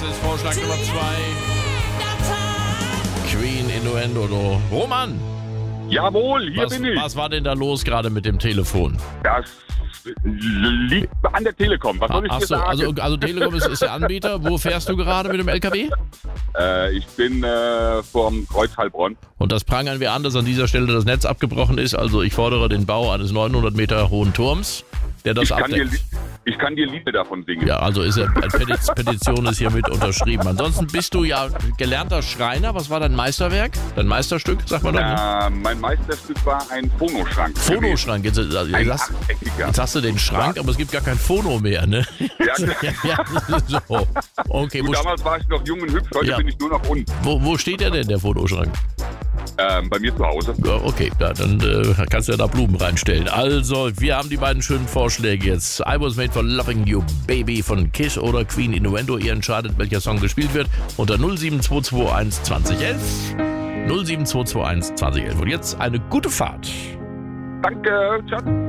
ist Vorschlag Nummer 2. Queen Innuendo. Roman! Jawohl, hier bin ich. Was war denn da los gerade mit dem Telefon? Das liegt an der Telekom. Was soll ich dir sagen? Also Telekom ist der Anbieter. Wo fährst du gerade mit dem LKW? Ich bin vorm Kreuz Heilbronn. Und das prangern wir an, dass an dieser Stelle das Netz abgebrochen ist. Also ich fordere den Bau eines 900 Meter hohen Turms, der das abdeckt. Ich kann dir Lieder davon singen. Ja, also Petition ist hiermit unterschrieben. Ansonsten bist du ja gelernter Schreiner. Was war dein Meisterwerk? Dein Meisterstück, sagt man dann? Mein Meisterstück war ein Phonoschrank. Phonoschrank. Jetzt hast du den Schrank, aber es gibt gar kein Phono mehr, ne? Ja, ja, so. Okay, damals war ich noch jung und hübsch, heute bin ich nur noch unten. Wo steht der denn, der Phonoschrank? Bei mir zu Hause. Ja, okay, ja, dann kannst du ja da Blumen reinstellen. Also, wir haben die beiden schönen Vorschläge jetzt. I Was Made for Loving You Baby von Kiss oder Queen Innuendo. Ihr entscheidet, welcher Song gespielt wird unter 07221 2011. 07221 2011. Und jetzt eine gute Fahrt. Danke, ciao.